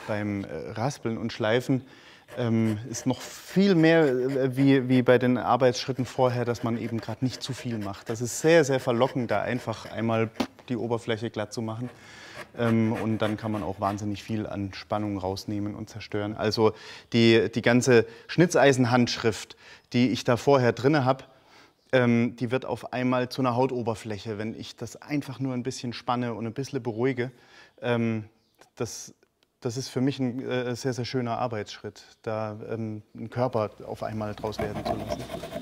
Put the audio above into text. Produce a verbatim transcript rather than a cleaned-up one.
beim äh, Raspeln und Schleifen ähm, ist noch viel mehr äh, wie, wie bei den Arbeitsschritten vorher, dass man eben gerade nicht zu viel macht. Das ist sehr, sehr verlockend, da einfach einmal die Oberfläche glatt zu machen. Ähm, und dann kann man auch wahnsinnig viel an Spannung rausnehmen und zerstören. Also die, die ganze Schnitzeisenhandschrift, die ich da vorher drin habe, ähm, die wird auf einmal zu einer Hautoberfläche, wenn ich das einfach nur ein bisschen spanne und ein bisschen beruhige. Ähm, das, das ist für mich ein äh, sehr, sehr schöner Arbeitsschritt, da ähm, einen Körper auf einmal draus werden zu lassen.